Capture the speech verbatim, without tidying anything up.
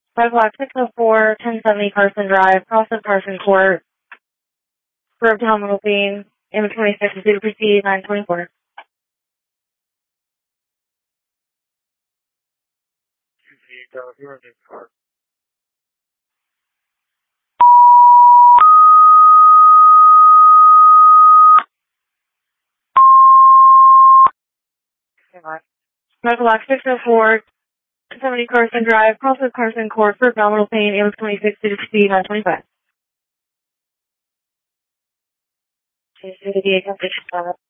five o'clock, six oh four, ten seventy Carson Drive, cross of Carson Court, for abdominal pain, M twenty-six is due to proceed, nine twenty-four. five o'clock, six oh four, ten seventy Carson Drive, cross of Carson Court, for abdominal pain, M twenty-six due to proceed, nine twenty-five.